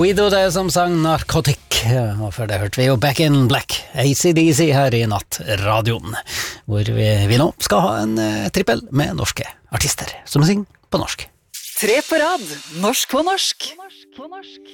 Guido det som sang Narcotic, og før det hørte vi jo Back in Black, AC/DC her i Nattradioen, hvor vi nå skal ha en trippel med norske artister som synger på norsk. 3 på rad, norsk på norsk.